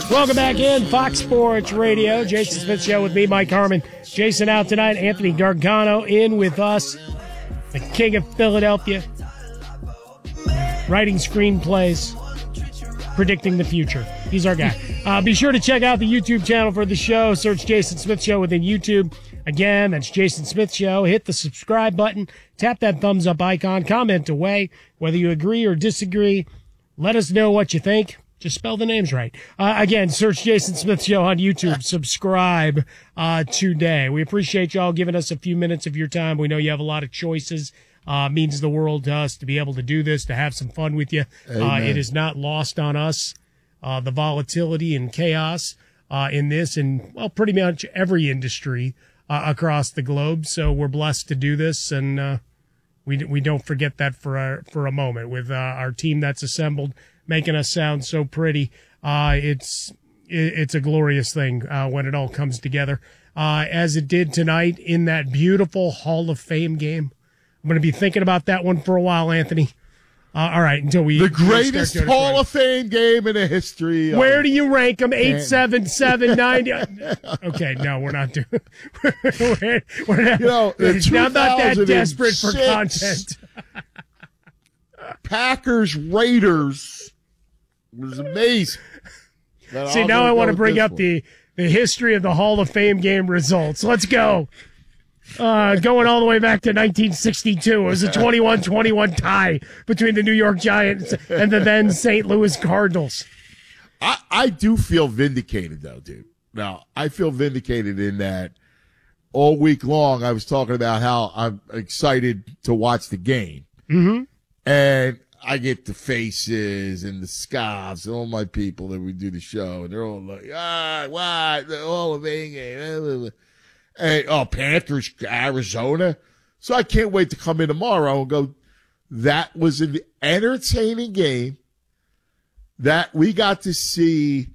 Welcome back in, Fox Sports Radio. Jason Smith Show with me, Mike Harmon. Jason out tonight. Anthony Gargano in with us. The king of Philadelphia. Writing screenplays. Predicting the future. He's our guy. Be sure to check out the YouTube channel for the show. Search Jason Smith Show within YouTube. Again, that's Jason Smith Show. Hit the subscribe button. Tap that thumbs up icon. Comment away. Whether you agree or disagree, let us know what you think. Just spell the names right. Again, search Jason Smith Show on YouTube. Subscribe today. We appreciate y'all giving us a few minutes of your time. We know you have a lot of choices. Means the world to us to be able to do this, to have some fun with you. It is not lost on us, the volatility and chaos in this and, well, pretty much every industry across the globe. So we're blessed to do this, and we don't forget that for a moment with our team that's assembled, making us sound so pretty. It's a glorious thing when it all comes together, as it did tonight in that beautiful Hall of Fame game. I'm going to be thinking about that one for a while, Anthony. All right, until we the greatest Hall of Fame game in the history. Where do you rank them? 8, 7, 7, 9. Okay, no, we're not doing. we're not. You know, I'm not that desperate for content. Packers Raiders was amazing. See, now I want to bring up the history of the Hall of Fame game results. Let's go. Going all the way back to 1962. It was a 21-21 tie between the New York Giants and the then St. Louis Cardinals. I do feel vindicated, though, dude. Now, I feel vindicated in that all week long I was talking about how I'm excited to watch the game. Mm-hmm. And I get the faces and the scoffs and all my people that we do the show, and they're all like, what? The Hall of Fame game. And, Panthers, Arizona. So I can't wait to come in tomorrow and go, that was an entertaining game that we got to see,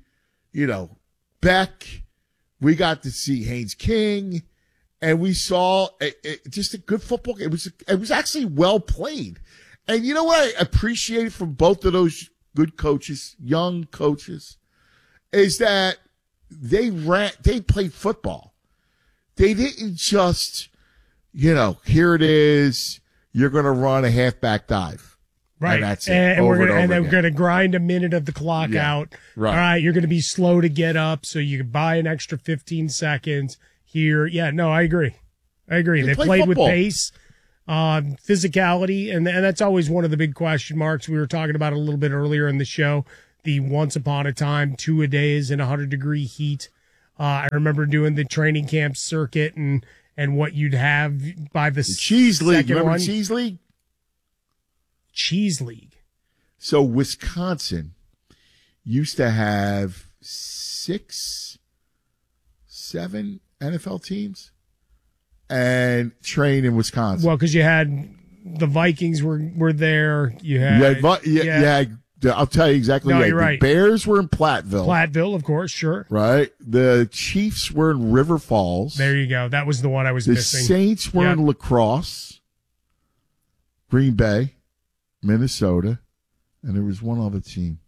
Beck. We got to see Haynes King, and we saw just a good football game. It was actually well played. And you know what I appreciate from both of those good coaches, young coaches, is that they played football. They didn't just, here it is, you're going to run a halfback dive. Right. And that's it. And we're going to grind a minute of the clock out. Right. All right. You're going to be slow to get up, so you can buy an extra 15 seconds here. Yeah, no, I agree. They played with pace, physicality, and that's always one of the big question marks. We were talking about it a little bit earlier in the show, the once upon a time, 2-a-days in 100-degree heat. I remember doing the training camp circuit and what you'd have by the Cheese League. Remember one. Cheese League? Cheese League. So Wisconsin used to have 6, 7 NFL teams and train in Wisconsin. Well, because you had the Vikings were there. You had I'll tell you exactly. No, you're right. The Bears were in Platteville. Platteville, of course, sure. Right. The Chiefs were in River Falls. There you go. That was the one I was missing. The Saints were in La Crosse, Green Bay, Minnesota, and there was one other team.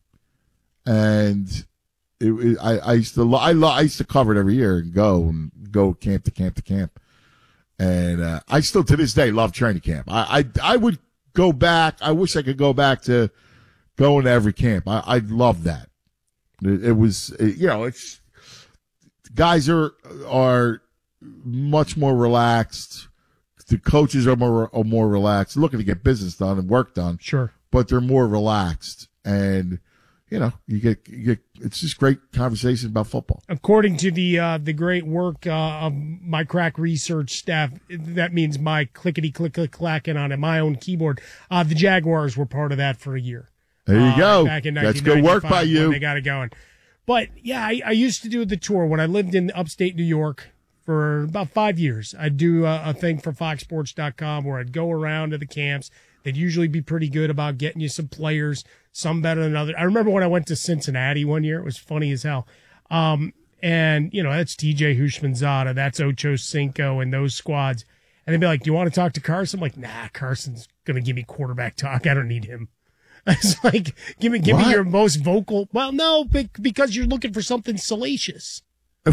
And I used to cover it every year and go camp to camp to camp. And I still to this day love training camp. I would go back. I wish I could go back to going to every camp. I love that. It was, it's guys are much more relaxed. The coaches are more relaxed, looking to get business done and work done. Sure, but they're more relaxed, and you get it's just great conversation about football. According to the great work of my crack research staff, that means my clickety click clacking on my own keyboard. The Jaguars were part of that for a year. There you go. Back in That's good work by you. They got it going. But, yeah, I used to do the tour when I lived in upstate New York for about 5 years. I'd do a thing for FoxSports.com where I'd go around to the camps. They'd usually be pretty good about getting you some players, some better than others. I remember when I went to Cincinnati one year. It was funny as hell. And, that's TJ Houshmandzadeh. That's Ocho Cinco and those squads. And they'd be like, do you want to talk to Carson? I'm like, nah, Carson's going to give me quarterback talk. I don't need him. It's like, give me your most vocal. Well, no, because you're looking for something salacious.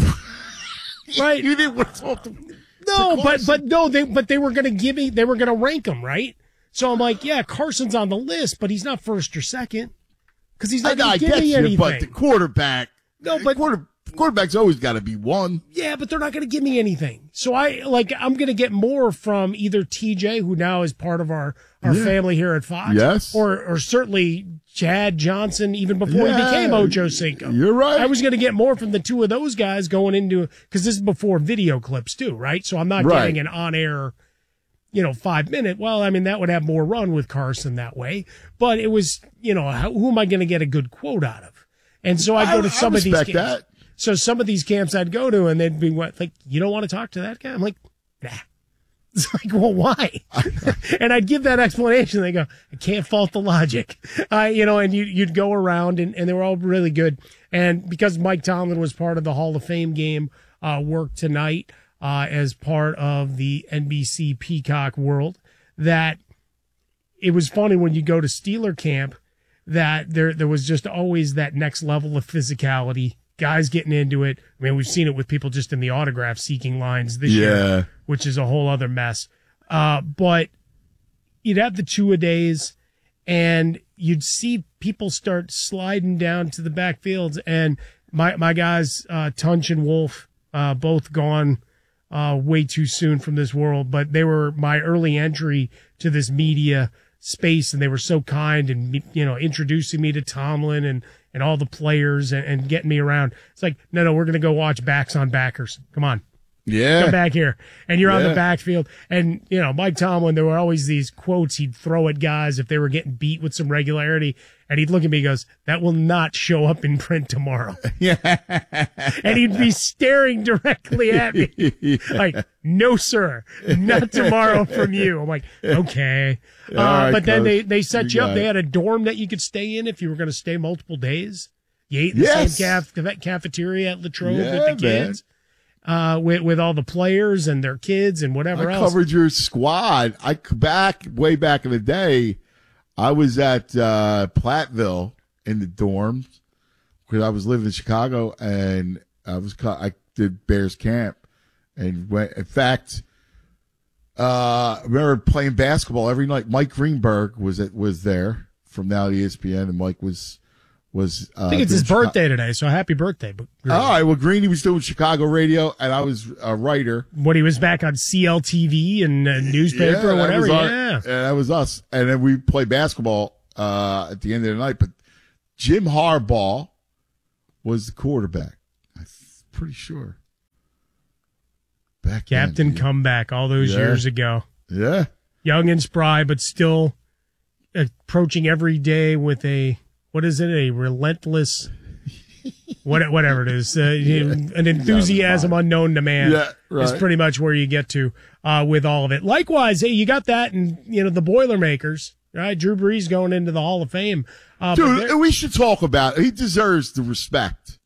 Right? You didn't want to talk to No, but they were going to rank him, right? So I'm like, yeah, Carson's on the list, but he's not first or second because he's not going to give me anything. But the quarterback, quarterback's always got to be one. Yeah, but they're not going to give me anything. So I'm going to get more from either TJ, who now is part of our family here at Fox, yes, or certainly Chad Johnson, even before he became Ocho Cinco. You're right. I was going to get more from the two of those guys going into, because this is before video clips too, right? So I'm not getting an on-air, 5-minute. Well, I mean, that would have more run with Carson that way. But it was, who am I going to get a good quote out of? And so I go to some of these camps. That. So some of these camps I'd go to, and they'd be like, you don't want to talk to that guy? I'm like, nah. It's like, well, why? And I'd give that explanation. They go, I can't fault the logic. And you'd go around, and they were all really good. And because Mike Tomlin was part of the Hall of Fame game work tonight as part of the NBC Peacock world, that it was funny when you go to Steeler camp that there was just always that next level of physicality, guys getting into it. I mean, we've seen it with people just in the autograph seeking lines this year, which is a whole other mess. But you'd have the two-a-days, and you'd see people start sliding down to the backfields. And my guys, Tunch and Wolf, both gone way too soon from this world, but they were my early entry to this media space, and they were so kind and, introducing me to Tomlin and all the players and getting me around. It's like, no, we're going to go watch Backs on Backers. Come on. Yeah. Come back here. And you're on the backfield. And, Mike Tomlin, there were always these quotes he'd throw at guys if they were getting beat with some regularity. And he'd look at me and goes, that will not show up in print tomorrow. Yeah. And he'd be staring directly at me. Like, no, sir, not tomorrow from you. I'm like, okay. Right, but then Coach, they set you up. They had a dorm that you could stay in if you were going to stay multiple days. You ate in the same cafeteria at Latrobe with the kids. With all the players and their kids and whatever else. I covered your squad. Way back in the day, I was at Platteville in the dorms because I was living in Chicago, and I did Bears camp and went. In fact, I remember playing basketball every night. Mike Greenberg was there from now ESPN, and Mike was. I think it's his birthday today, so happy birthday. All right, well, Greeny was doing Chicago radio, and I was a writer. When he was back on CLTV and newspaper or whatever, and that was us. And then we played basketball at the end of the night. But Jim Harbaugh was the quarterback. I'm pretty sure. Captain Comeback all those years ago. Yeah. Young and spry, but still approaching every day with a relentless, whatever it is, an enthusiasm unknown to man is pretty much where you get to with all of it. Likewise, hey, you got that, and the Boilermakers, right? Drew Brees going into the Hall of Fame. Dude, we should talk about it. He deserves the respect.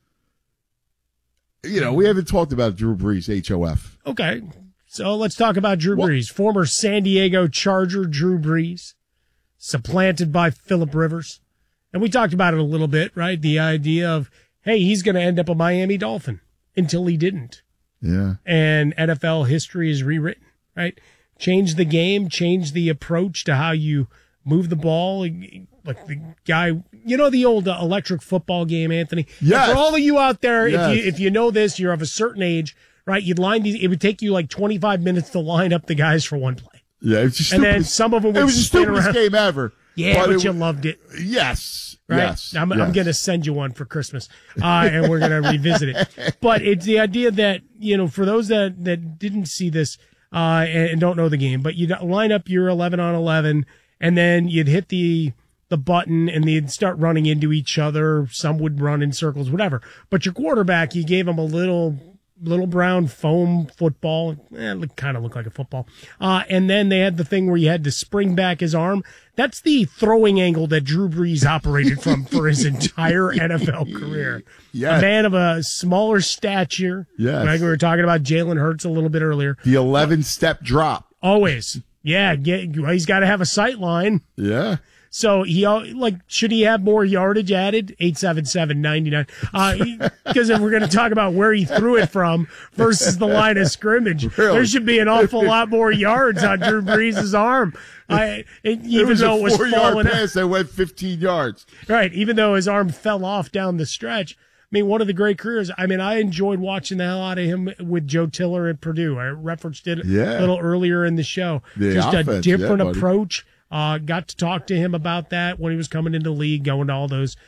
We haven't talked about Drew Brees, HOF. Okay, so let's talk about Drew Brees. Former San Diego Charger Drew Brees, supplanted by Phillip Rivers. And we talked about it a little bit, right? The idea of, hey, he's going to end up a Miami Dolphin until he didn't. Yeah. And NFL history is rewritten, right? Change the game, change the approach to how you move the ball. Like the guy, the old electric football game, Anthony? Yes. For all of you out there, if you know this, you're of a certain age, right? You'd line these, it would take you like 25 minutes to line up the guys for one play. Yeah. And then some of them would it was the spin stupidest around. game ever. Yeah, but you loved it. Yes. Right? Yes. I'm going to send you one for Christmas, and we're going to revisit it. But it's the idea that, for those that didn't see this and don't know the game, but you'd line up your 11 on 11, and then you'd hit the button, and they'd start running into each other. Some would run in circles, whatever. But your quarterback, you gave him a little brown foam football. It kind of looked like a football. And then they had the thing where you had to spring back his arm. That's the throwing angle that Drew Brees operated from for his entire NFL career. Yes. A man of a smaller stature. Yes. Like we were talking about Jalen Hurts a little bit earlier. The 11-step drop. Always. Yeah. He's got to have a sight line. Yeah. So should he have more yardage added? 877-99. Because if we're going to talk about where he threw it from versus the line of scrimmage, there should be an awful lot more yards on Drew Brees' arm. Even though it was a 4-yard pass that went 15 yards. Right. Even though his arm fell off down the stretch. I mean, one of the great careers. I mean, I enjoyed watching the hell out of him with Joe Tiller at Purdue. I referenced it a little earlier in the show. Just a different approach. Got to talk to him about that when he was coming into the league, going to all those,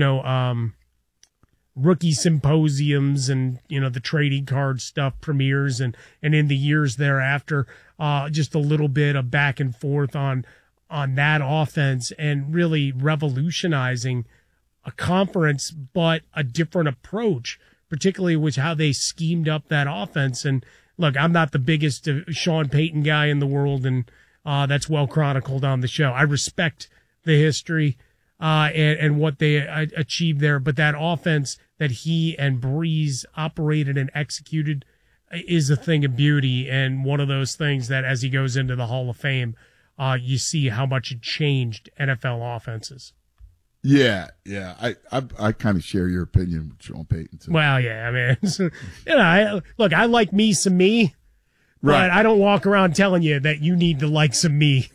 rookie symposiums and, the trading card stuff premieres and in the years thereafter, just a little bit of back and forth on that offense and really revolutionizing a conference, but a different approach, particularly with how they schemed up that offense. And look, I'm not the biggest Sean Payton guy in the world, and that's well chronicled on the show. I respect the history and what they achieved there, but that offense that he and Brees operated and executed is a thing of beauty, and one of those things that as he goes into the Hall of Fame, you see how much it changed NFL offenses. Yeah. I kind of share your opinion with Sean Payton too. Well, yeah, I mean, I like me some me, but I don't walk around telling you that you need to like some me.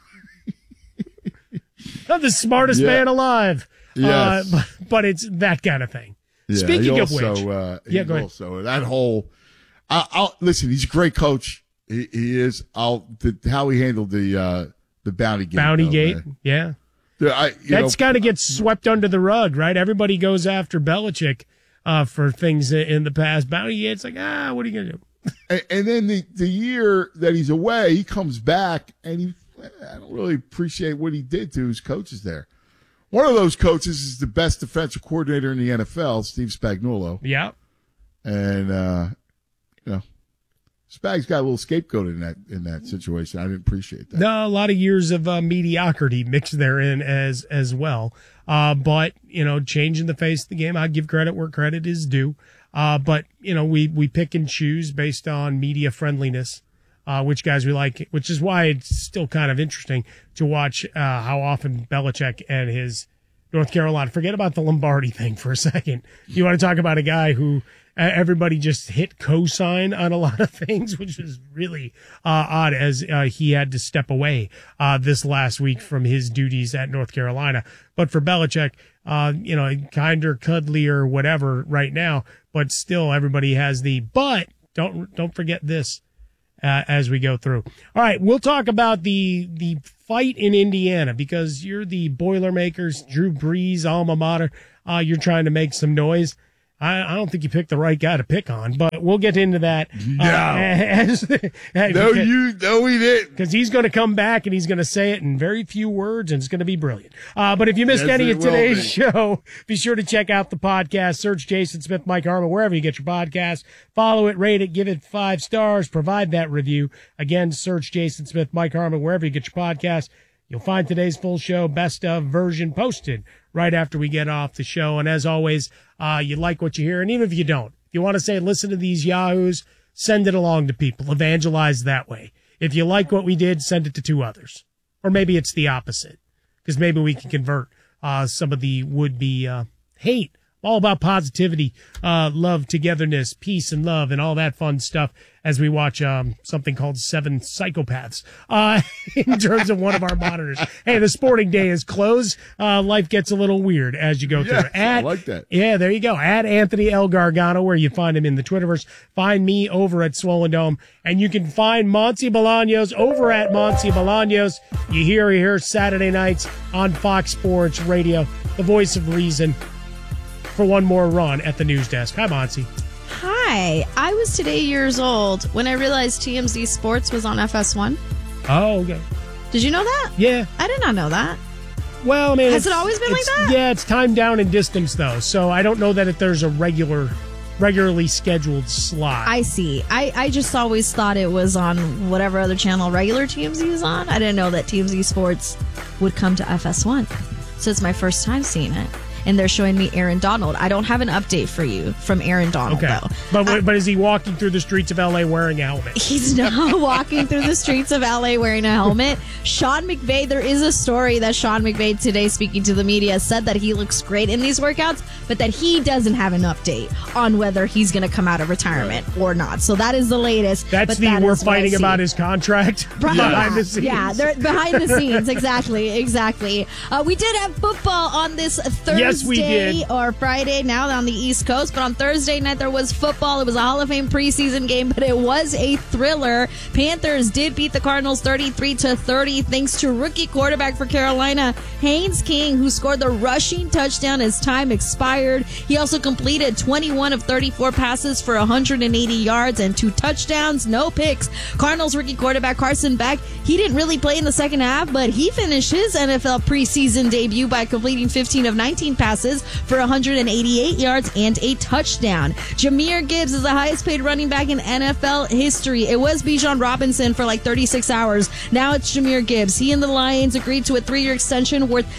I'm the smartest man alive. Yes. But it's that kind of thing. Yeah, Speaking of which, go ahead. That whole, I'll listen. He's a great coach. He is. How he handled the Bounty Gate. Yeah. That's got to get swept under the rug, right? Everybody goes after Belichick for things in the past. Bounty Gate's like, what are you gonna do? And then the year that he's away, he comes back, and I don't really appreciate what he did to his coaches there. One of those coaches is the best defensive coordinator in the NFL, Steve Spagnuolo. Yeah. And, Spag's got a little scapegoat in that situation. I didn't appreciate that. No, a lot of years of mediocrity mixed therein as well. But, changing the face of the game, I give credit where credit is due. But, we pick and choose based on media friendliness, which guys we like, which is why it's still kind of interesting to watch how often Belichick and his North Carolina, forget about the Lombardi thing for a second. You want to talk about a guy who everybody just hit cosign on a lot of things, which was really odd as he had to step away this last week from his duties at North Carolina. But for Belichick, kinder, cuddlier, whatever right now, but still everybody has but don't forget this as we go through. All right, we'll talk about the fight in Indiana because you're the Boilermakers, Drew Brees, alma mater. You're trying to make some noise. I don't think you picked the right guy to pick on, but we'll get into that. No, we didn't. Because he's going to come back and he's going to say it in very few words and it's going to be brilliant. But if you missed any of today's show, be sure to check out the podcast. Search Jason Smith, Mike Harmon, wherever you get your podcast. Follow it, rate it, give it 5 stars, provide that review. Again, search Jason Smith, Mike Harmon, wherever you get your podcast. You'll find today's full show, best of version, posted right after we get off the show. And as always, you like what you hear. And even if you don't, if you want to say, listen to these yahoos, send it along to people. Evangelize that way. If you like what we did, send it to 2 others. Or maybe it's the opposite, because maybe we can convert some of the would-be hate. All about positivity, love, togetherness, peace, and love, and all that fun stuff as we watch something called 7 Psychopaths in terms of one of our monitors. Hey, the sporting day is closed. Life gets a little weird as you go through it. I like that. Yeah, there you go. At Anthony L. Gargano, where you find him in the Twitterverse. Find me over at Swollen Dome. And you can find Monty Bolaños over at Monty Bolaños. You hear Saturday nights on Fox Sports Radio, the voice of reason, for one more run at the news desk. Hi, Monty. Hi. I was today years old when I realized TMZ Sports was on FS1. Oh, okay. Did you know that? Yeah. I did not know that. Well, I mean, has it always been like that? Yeah, it's time down in distance, though. So I don't know that if there's a regularly scheduled slot. I see. I just always thought it was on whatever other channel regular TMZ is on. I didn't know that TMZ Sports would come to FS1. So it's my first time seeing it. and they're showing me Aaron Donald. I don't have an update for you from Aaron Donald, Okay. though. But is he walking through the streets of LA wearing a helmet? He's not walking through the streets of LA wearing a helmet. Sean McVay, there is a story that Sean McVay today, speaking to the media, said that he looks great in these workouts, but that he doesn't have an update on whether he's going to come out of retirement or not. So that is the latest. That's we're fighting about his contract behind the scenes. Yeah, they're behind the scenes. Exactly. We did have football on this Thursday Yes, we did. or Friday now on the East Coast, but on Thursday night there was football. It was a Hall of Fame preseason game, but it was a thriller. Panthers did beat the Cardinals 33-30 thanks to rookie quarterback for Carolina, Haynes King, who scored the rushing touchdown as time expired. He also completed 21 of 34 passes for 180 yards and 2 touchdowns, no picks. Cardinals rookie quarterback Carson Beck, he didn't really play in the second half, but he finished his NFL preseason debut by completing 15 of 19 passes for 188 yards and a touchdown. Jahmyr Gibbs is the highest paid running back in NFL history. It was Bijan Robinson for like 36 hours. Now it's Jahmyr Gibbs. He and the Lions agreed to a 3-year extension worth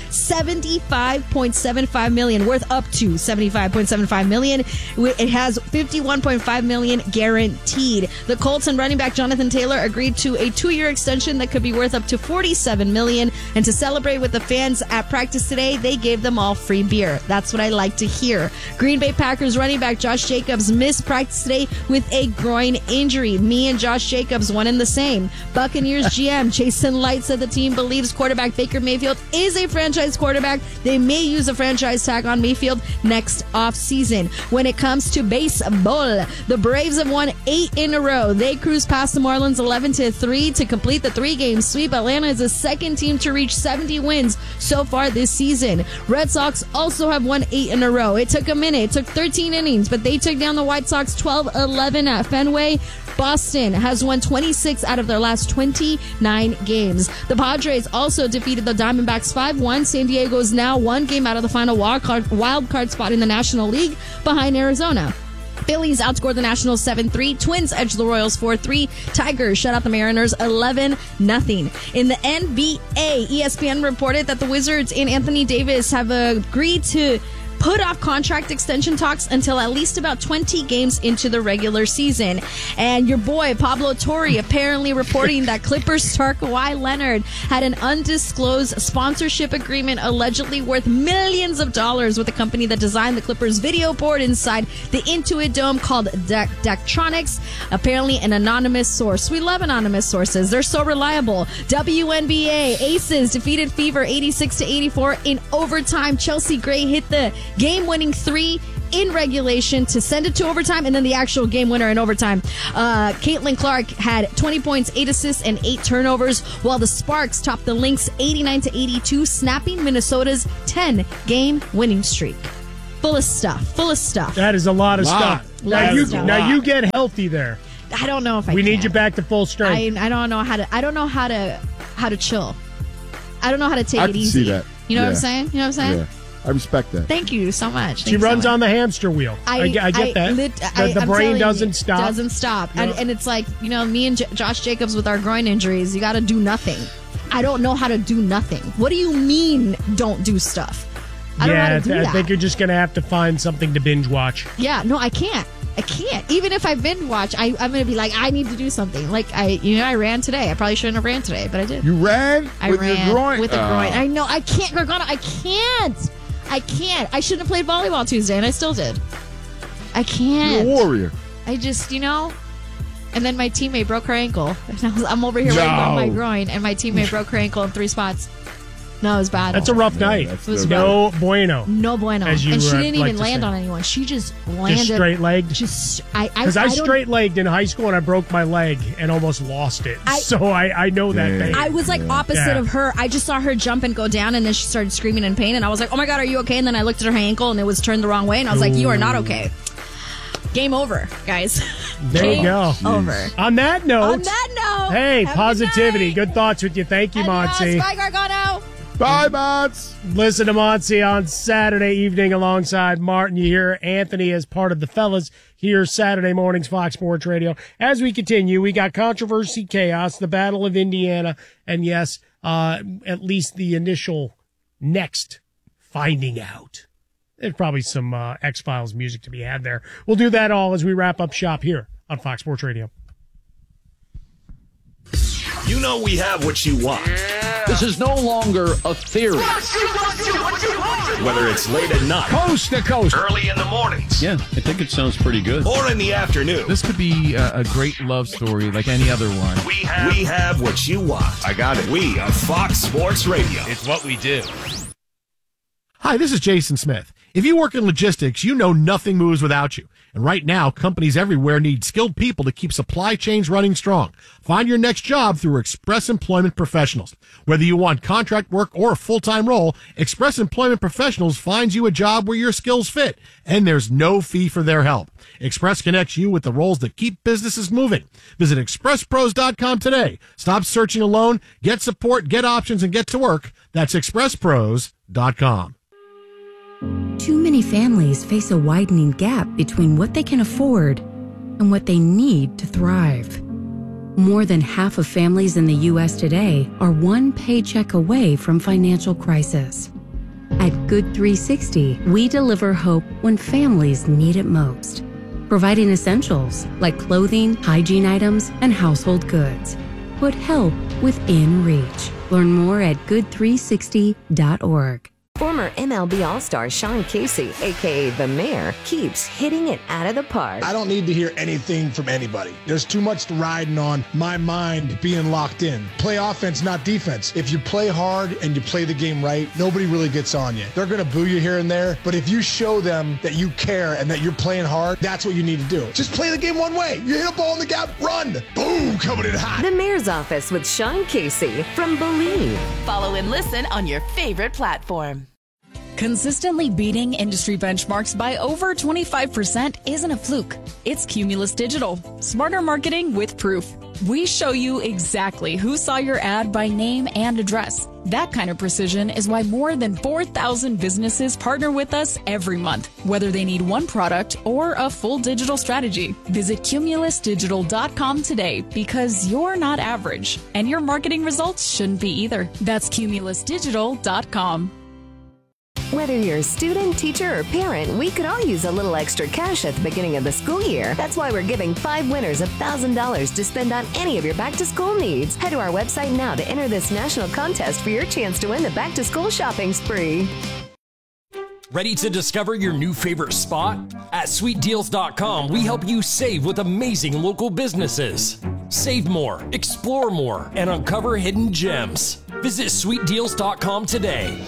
$75.75 million, worth up to $75.75 million. It has $51.5 million guaranteed. The Colts and running back Jonathan Taylor agreed to a 2-year extension that could be worth up to $47 million. And to celebrate with the fans at practice today, they gave them all free beer. That's what I like to hear. Green Bay Packers running back Josh Jacobs missed practice today with a groin injury. Me and Josh Jacobs, one and the same. Buccaneers GM Jason Light said the team believes quarterback Baker Mayfield is a franchise quarterback. They may use a franchise tag on Mayfield next offseason. When it comes to baseball, the Braves have won 8 in a row. They cruised past the Marlins 11-3 to complete the 3-game sweep. Atlanta is the second team to reach 70 wins so far this season. Red Sox also have won 8 in a row. It took a minute. It took 13 innings, but they took down the White Sox 12-11 at Fenway. Boston has won 26 out of their last 29 games. The Padres also defeated the Diamondbacks 5-1. San Diego is now 1 game out of the final wild card spot in the National League behind Arizona. Phillies outscored the Nationals 7-3. Twins edged the Royals 4-3. Tigers shut out the Mariners 11-0. In the NBA, ESPN reported that the Wizards and Anthony Davis have agreed to put off contract extension talks until at least about 20 games into the regular season. And your boy, Pablo Torre, apparently reporting that Clippers star Kawhi Leonard had an undisclosed sponsorship agreement allegedly worth millions of dollars with a company that designed the Clippers video board inside the Intuit Dome called Daktronics. Apparently an anonymous source. We love anonymous sources. They're so reliable. WNBA, Aces defeated Fever 86-84 in overtime. Chelsea Gray hit the game-winning 3 in regulation to send it to overtime, and then the actual game winner in overtime. Caitlin Clark had 20 points, 8 assists, and 8 turnovers, while the Sparks topped the Lynx 89-82, snapping Minnesota's 10-game winning streak. Full of stuff. That is a lot of stuff. Now you get healthy there. I don't know if we need you back to full strength. I don't know how to chill. I don't know how to take it easy. See that. You know what I'm saying? Yeah. I respect that. Thank you so much. She runs on the hamster wheel. I get that. The brain doesn't stop. Doesn't stop. No. And it's like, me and Josh Jacobs with our groin injuries, you got to do nothing. I don't know how to do nothing. What do you mean don't do stuff? I don't know how to do that. I think you're just going to have to find something to binge watch. Yeah, no, I can't. Even if I binge watch, I'm going to be like, I need to do something. Like, I ran today. I probably shouldn't have ran today, but I did. You ran? I ran with the groin. I know. I can't, Gargano. I can't. I shouldn't have played volleyball Tuesday, and I still did. I can't. You're a warrior. I just, And then my teammate broke her ankle. I'm over here working on my groin, and my teammate broke her ankle in 3 spots. No, it was bad. That's a rough night. It was no bueno. No bueno. And she didn't even land on anyone. She just landed. Just straight-legged? Because I straight-legged in high school, and I broke my leg and almost lost it. So I know that pain. I was like opposite of her. I just saw her jump and go down, and then she started screaming in pain, and I was like, oh my God, are you okay? And then I looked at her ankle, and it was turned the wrong way, and I was like, you are not okay. Game over, guys. There you go. Over. On that note. Hey, positivity. Good thoughts with you. Thank you, Monty. Bye, Gargano. Bye, Mots. Listen to Monty on Saturday evening alongside Martin. You hear Anthony as part of the fellas here Saturday mornings, Fox Sports Radio. As we continue, we got controversy, chaos, the Battle of Indiana, and yes, at least the initial next finding out. there's probably some X-Files music to be had there. We'll do that all as we wrap up shop here on Fox Sports Radio. You know we have what you want. This is no longer a theory. Whether it's late at night, Coast to coast, early in the mornings, Yeah, I think it sounds pretty good. or in the afternoon, This could be a great love story like any other one. we have what you want. I got it. We are Fox Sports Radio. It's what we do. Hi, this is Jason Smith. If you work in logistics, you know nothing moves without you. And right now, companies everywhere need skilled people to keep supply chains running strong. Find your next job through Express Employment Professionals. Whether you want contract work or a full-time role, Express Employment Professionals finds you a job where your skills fit, and there's no fee for their help. Express connects you with the roles that keep businesses moving. Visit expresspros.com today. Stop searching alone, get support, get options, and get to work. That's expresspros.com. Too many families face a widening gap between what they can afford and what they need to thrive. More than half of families in the U.S. today are one paycheck away from financial crisis. At Good 360, we deliver hope when families need it most, providing essentials like clothing, hygiene items, and household goods. Put help within reach. Learn more at good360.org. Former MLB All-Star Sean Casey, a.k.a. The Mayor, keeps hitting it out of the park. I don't need to hear anything from anybody. There's too much riding on my mind being locked in. Play offense, not defense. If you play hard and you play the game right, nobody really gets on you. They're going to boo you here and there, but if you show them that you care and that you're playing hard, that's what you need to do. Just play the game one way. You hit a ball in the gap, run. Boom, coming in hot. The Mayor's Office with Sean Casey from Believe. Follow and listen on your favorite platform. Consistently beating industry benchmarks by over 25% isn't a fluke. It's Cumulus Digital. Smarter marketing with proof. We show you exactly who saw your ad by name and address. That kind of precision is why more than 4,000 businesses partner with us every month, whether they need one product or a full digital strategy. Visit cumulusdigital.com today because you're not average, and your marketing results shouldn't be either. That's cumulusdigital.com. Whether you're a student, teacher, or parent, we could all use a little extra cash at the beginning of the school year. That's why we're giving 5 winners $1,000 to spend on any of your back-to-school needs. Head to our website now to enter this national contest for your chance to win the back-to-school shopping spree. Ready to discover your new favorite spot? At SweetDeals.com, we help you save with amazing local businesses. Save more, explore more, and uncover hidden gems. Visit SweetDeals.com today.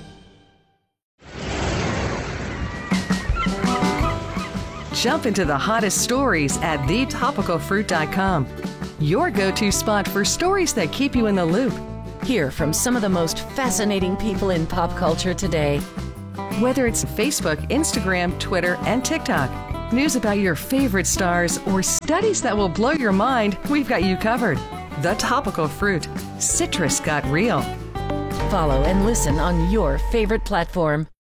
Jump into the hottest stories at thetopicalfruit.com. Your go-to spot for stories that keep you in the loop. Hear from some of the most fascinating people in pop culture today. Whether it's Facebook, Instagram, Twitter, and TikTok, news about your favorite stars, or studies that will blow your mind, we've got you covered. The Topical Fruit. Citrus got real. Follow and listen on your favorite platform.